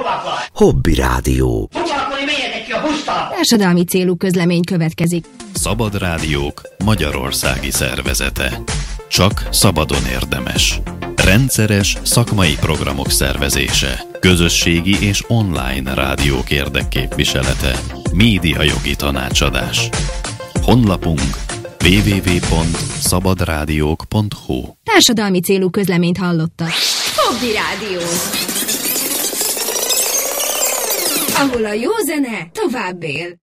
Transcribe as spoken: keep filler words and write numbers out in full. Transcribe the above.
Hobby Rádió. Társadalmi célú közlemény következik. Szabad Rádiók Magyarországi Szervezete. Csak szabadon érdemes. Rendszeres szakmai programok szervezése. Közösségi és online rádiók érdekképviselete. Médiajogi tanácsadás. Honlapunk double-u double-u double-u pont szabadrádiók pont hu. Társadalmi célú közleményt hallottak. Hobby Rádió, ahol a jó zene tovább él.